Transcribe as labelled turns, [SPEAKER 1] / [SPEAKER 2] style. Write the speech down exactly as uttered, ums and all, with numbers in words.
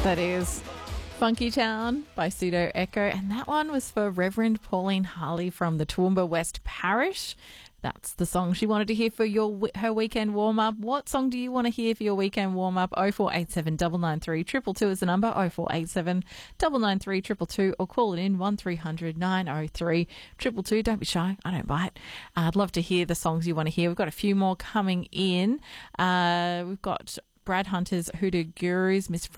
[SPEAKER 1] That is Funky Town by Pseudo Echo, and that one was for Reverend Pauline Harley from the Toowoomba West Parish. That's the song she wanted to hear for your her weekend warm-up. What song do you want to hear for your weekend warm-up? oh four eight seven, nine nine three, two two two is the number, oh four eight seven, nine nine three, two two two, or call it in one three hundred, nine oh three, two two two. Don't be shy, I don't bite. Uh, I'd love to hear the songs you want to hear. We've got a few more coming in. Uh, we've got Brad Hunter's Hoodoo Gurus, Miss